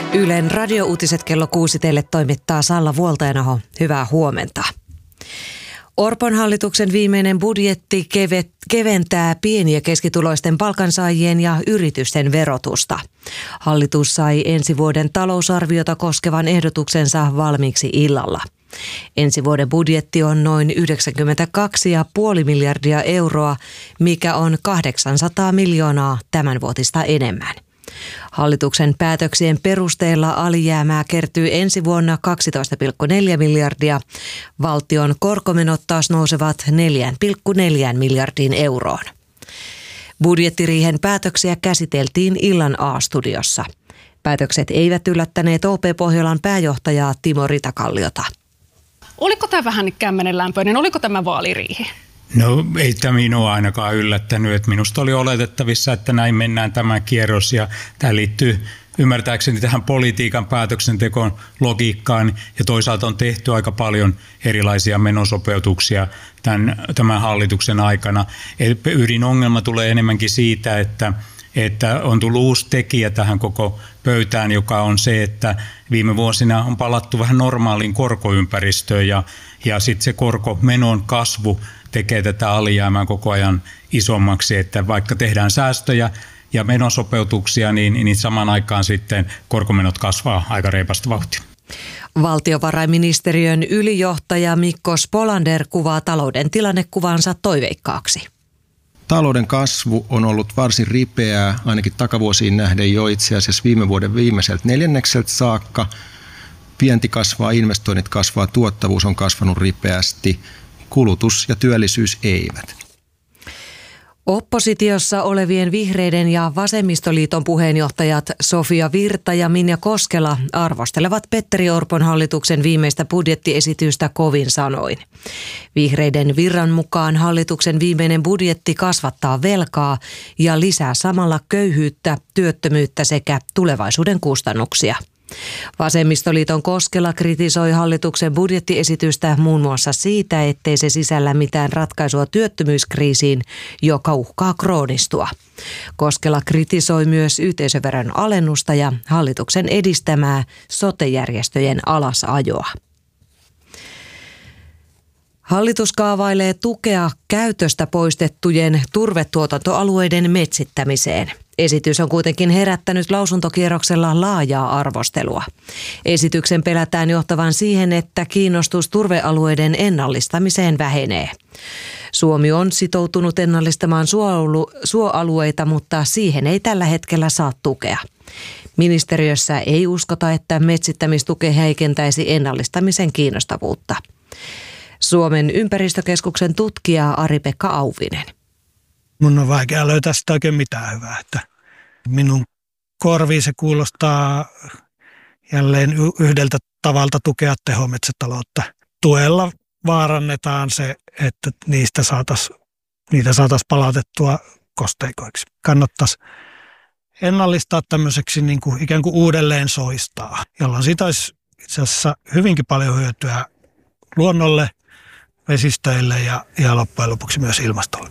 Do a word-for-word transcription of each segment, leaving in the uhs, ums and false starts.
Ylen radiouutiset kello kuusi teille toimittaa Salla Vuoltajanaho. Hyvää huomenta. Orpon hallituksen viimeinen budjetti keventää pieni- ja keskituloisten palkansaajien ja yritysten verotusta. Hallitus sai ensi vuoden talousarviota koskevan ehdotuksensa valmiiksi illalla. Ensi vuoden budjetti on noin yhdeksänkymmentäkaksi pilkku viisi miljardia euroa, mikä on kahdeksansataa miljoonaa tämänvuotista enemmän. Hallituksen päätöksien perusteella alijäämää kertyy ensi vuonna kaksitoista pilkku neljä miljardia. Valtion korkomenot taas nousevat neljä pilkku neljä miljardiin euroon. Budjettiriihen päätöksiä käsiteltiin illan A-studiossa. Päätökset eivät yllättäneet O P-Pohjolan pääjohtajaa Timo Ritakalliota. Oliko tämä vähän kämmenenlämpöinen? Oliko tämä vaaliriihi? No ei tämä minua ainakaan yllättänyt. Että minusta oli oletettavissa, että näin mennään tämä kierros ja tämä liittyy ymmärtääkseni tähän politiikan päätöksentekoon logiikkaan ja toisaalta on tehty aika paljon erilaisia menosopeutuksia tämän, tämän hallituksen aikana. Ydinongelma tulee enemmänkin siitä, että että on tullut uusi tekijä tähän koko pöytään, joka on se, että viime vuosina on palattu vähän normaaliin korkoympäristöön ja, ja sitten se korkomenon kasvu tekee tätä alijäämää koko ajan isommaksi, että vaikka tehdään säästöjä ja menosopeutuksia, niin, niin samaan aikaan sitten korkomenot kasvaa aika reipasta vauhtia. Valtiovarainministeriön ylijohtaja Mikko Spolander kuvaa talouden tilannekuvansa toiveikkaaksi. Talouden kasvu on ollut varsin ripeää, ainakin takavuosiin nähden jo itse asiassa viime vuoden viimeiseltä neljännekseltä saakka. Vienti kasvaa, investoinnit kasvaa, tuottavuus on kasvanut ripeästi, kulutus ja työllisyys eivät. Oppositiossa olevien Vihreiden ja Vasemmistoliiton puheenjohtajat Sofia Virta ja Minja Koskela arvostelevat Petteri Orpon hallituksen viimeistä budjettiesitystä kovin sanoin. Vihreiden Virran mukaan hallituksen viimeinen budjetti kasvattaa velkaa ja lisää samalla köyhyyttä, työttömyyttä sekä tulevaisuuden kustannuksia. Vasemmistoliiton Koskela kritisoi hallituksen budjettiesitystä muun muassa siitä, ettei se sisällä mitään ratkaisua työttömyyskriisiin, joka uhkaa kroonistua. Koskela kritisoi myös yhteisöveron alennusta ja hallituksen edistämää sote-järjestöjen alasajoa. Hallitus kaavailee tukea käytöstä poistettujen turvetuotantoalueiden metsittämiseen. Esitys on kuitenkin herättänyt lausuntokierroksella laajaa arvostelua. Esityksen pelätään johtavan siihen, että kiinnostus turvealueiden ennallistamiseen vähenee. Suomi on sitoutunut ennallistamaan suoalueita, mutta siihen ei tällä hetkellä saa tukea. Ministeriössä ei uskota, että metsittämistuke heikentäisi ennallistamisen kiinnostavuutta. Suomen ympäristökeskuksen tutkija Ari-Pekka Auvinen. Mun on vaikea löytää sitä oikein mitään hyvää. Että minun korviin se kuulostaa jälleen yhdeltä tavalta tukea tehometsätaloutta. Tuella vaarannetaan se, että niistä saataisiin niitä saatais palautettua kosteikoiksi. Kannattaisi ennallistaa tämmöiseksi niin kuin ikään kuin uudelleen soistaa, jolloin siitä olisi itse asiassa hyvinkin paljon hyötyä luonnolle, vesistöille ja, ja loppujen lopuksi myös ilmastolle.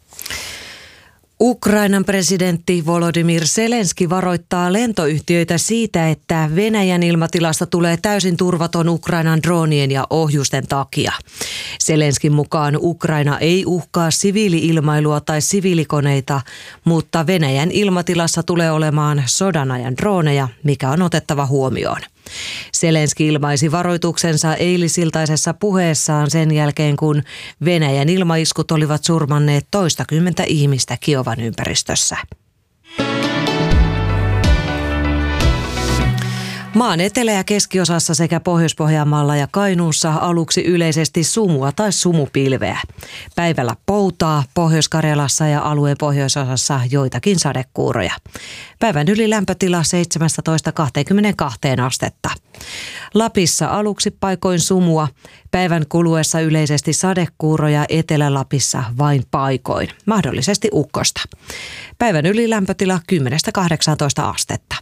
Ukrainan presidentti Volodymyr Zelenski varoittaa lentoyhtiöitä siitä, että Venäjän ilmatilasta tulee täysin turvaton Ukrainan droonien ja ohjusten takia. Zelenskin mukaan Ukraina ei uhkaa siviili-ilmailua tai siviilikoneita, mutta Venäjän ilmatilassa tulee olemaan sodanajan drooneja, mikä on otettava huomioon. Zelenski ilmaisi varoituksensa eilisiltaisessa puheessaan sen jälkeen, kun Venäjän ilmaiskut olivat surmanneet toistakymmentä ihmistä Kiovan ympäristössä. Maan etelä- ja keskiosassa sekä Pohjois-Pohjanmaalla ja Kainuussa aluksi yleisesti sumua tai sumupilveä. Päivällä poutaa, Pohjois-Karjalassa ja alueen pohjoisosassa joitakin sadekuuroja. Päivän yli lämpötila seitsemästätoista kaksikymmentäkaksi astetta. Lapissa aluksi paikoin sumua, päivän kuluessa yleisesti sadekuuroja, Etelä-Lapissa vain paikoin, mahdollisesti ukkosta. Päivän yli lämpötila kymmenestä kahdeksaantoista astetta.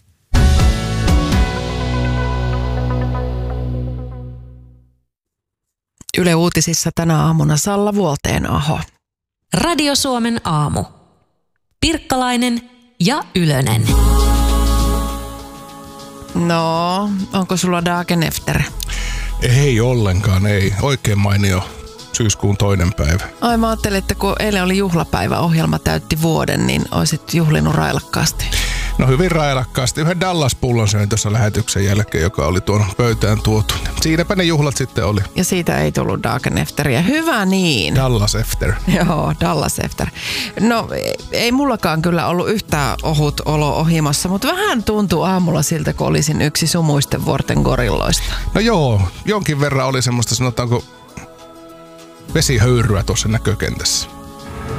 Yle Uutisissa tänä aamuna Salla Vuoltajanaho. Radio Suomen aamu. Pirkkalainen ja Ylönen. No, onko sulla dagen efter? Ei ollenkaan, ei. Oikein mainio syyskuun toinen päivä. Ai mä ajattelin, että kun eilen oli juhlapäivä, ohjelma täytti vuoden, niin olisit juhlinut railakkaasti. No hyvin railakkaasti. Yhden Dallas-pullon söin tuossa lähetyksen jälkeen, joka oli tuon pöytään tuotu. Siinäpä ne juhlat sitten oli. Ja siitä ei tullut dagen efteriä. Hyvä niin. Dallas efter. Joo, Dallas efter. No ei mullakaan kyllä ollut yhtään ohut olo ohimossa, mutta vähän tuntuu aamulla siltä, kun olisin yksi sumuisten vuorten gorilloista. No joo, jonkin verran oli semmoista, sanotaanko, vesihöyryä tuossa näkökentässä.